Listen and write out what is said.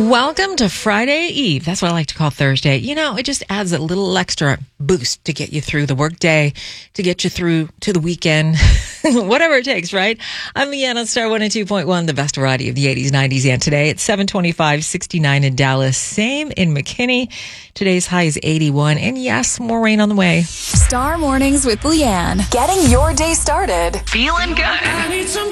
Welcome to Friday Eve. That's what I like to call Thursday. You know, it just adds a little extra boost to get you through the workday, to get you through to the weekend, whatever it takes, right? I'm Leanna, Star 102.1, the best variety of the 80s, 90s, and today. It's 725, 69 in Dallas, same in McKinney. Today's high is 81, and yes, more rain on the way. Star Mornings with Leanne. Getting your day started. Feeling good.